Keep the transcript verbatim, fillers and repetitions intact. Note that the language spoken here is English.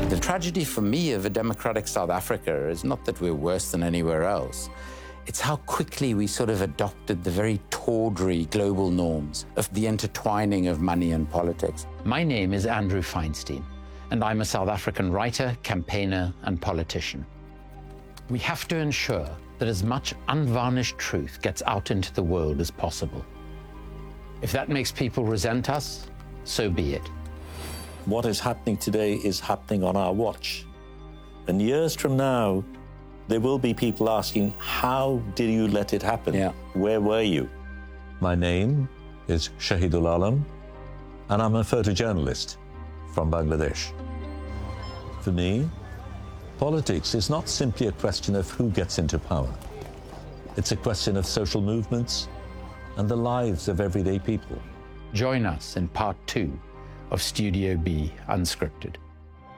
The tragedy for me of a democratic South Africa is not that we're worse than anywhere else. It's how quickly we sort of adopted the very tawdry global norms of the intertwining of money and politics. My name is Andrew Feinstein, and I'm a South African writer, campaigner, and politician. We have to ensure that as much unvarnished truth gets out into the world as possible. If that makes people resent us, so be it. What is happening today is happening on our watch. And years from now, there will be people asking, how did you let it happen? Yeah. Where were you? My name is Shahidul Alam, and I'm a photojournalist from Bangladesh. For me, politics is not simply a question of who gets into power. It's a question of social movements and the lives of everyday people. Join us in part two of Studio B Unscripted.